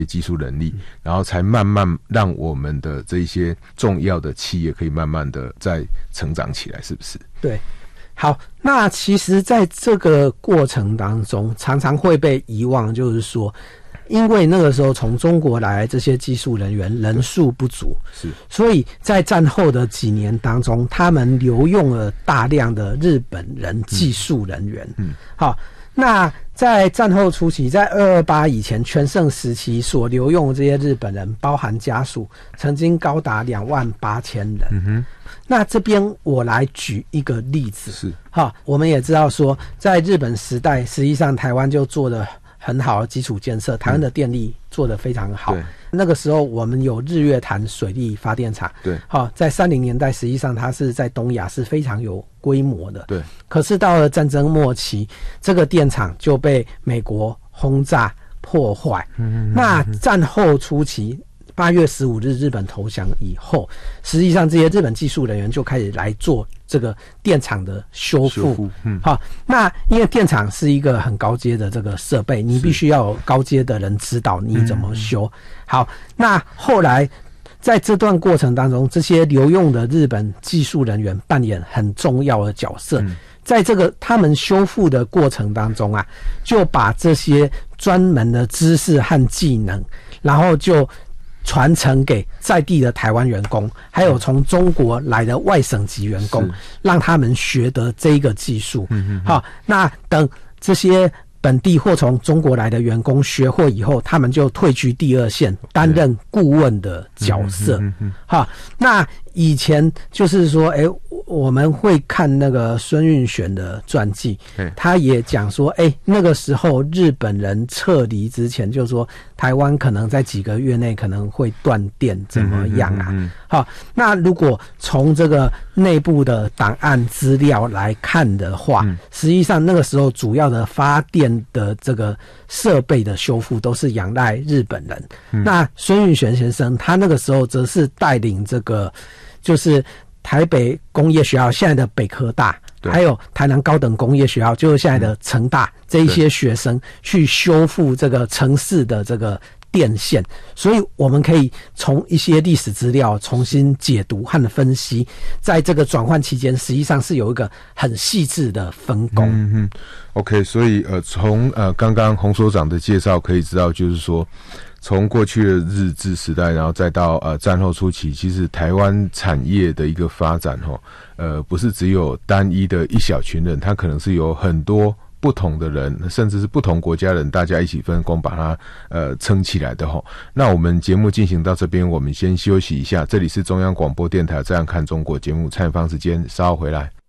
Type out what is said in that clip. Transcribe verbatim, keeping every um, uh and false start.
技术能力，然后才慢慢让我们的这一些重要的企业可以慢慢的再成长起来，是不是？ 对。好，那其实在这个过程当中常常会被遗忘，就是说因为那个时候从中国来这些技术人员人数不足，是，所以在战后的几年当中，他们留用了大量的日本人技术人员。嗯，好，那在战后初期，在二二八以前全盛时期所留用的这些日本人，包含家属，曾经高达两万八千人。嗯哼。那这边我来举一个例子，是，好，我们也知道说，在日本时代，实际上台湾就做了很好的基础建设，台湾的电力做得非常好。嗯、那个时候我们有日月潭水力发电厂，对，好，在三零年代，实际上它是在东亚是非常有规模的，对。可是到了战争末期，这个电厂就被美国轰炸破坏。嗯，那战后初期。八月十五日日本投降以后，实际上这些日本技术人员就开始来做这个电厂的修复。嗯，好，那因为电厂是一个很高阶的这个设备，你必须要有高阶的人指导你怎么修。嗯、好，那后来在这段过程当中，这些留用的日本技术人员扮演很重要的角色。嗯，在这个他们修复的过程当中啊，就把这些专门的知识和技能，然后就传承给在地的台湾员工，还有从中国来的外省籍员工，让他们学得这个技术。嗯，好，那等这些本地或从中国来的员工学会以后，他们就退居第二线，担任顾问的角色。嗯嗯，好，那以前就是说，哎、欸，我们会看那个孙运璇的传记，他也讲说，哎、欸，那个时候日本人撤离之前，就说台湾可能在几个月内可能会断电，怎么样啊？嗯嗯嗯、好，那如果从这个内部的档案资料来看的话，嗯、实际上那个时候主要的发电的这个设备的修复都是仰赖日本人。嗯、那孙运璇先生他那个时候则是带领这个。就是台北工业学校现在的北科大，还有台南高等工业学校，就是现在的成大，嗯、这一些学生去修复这个城市的这个电线，所以我们可以从一些历史资料重新解读和分析，在这个转换期间，实际上是有一个很细致的分工。嗯嗯 ，OK， 所以呃，从呃刚刚洪所长的介绍可以知道，就是说。从过去的日治时代，然后再到呃战后初期，其实台湾产业的一个发展齁，呃不是只有单一的一小群人，它可能是有很多不同的人，甚至是不同国家人，大家一起分工把它呃撑起来的齁。那我们节目进行到这边，我们先休息一下。这里是中央广播电台《这样看中国》节目，参访时间稍后回来。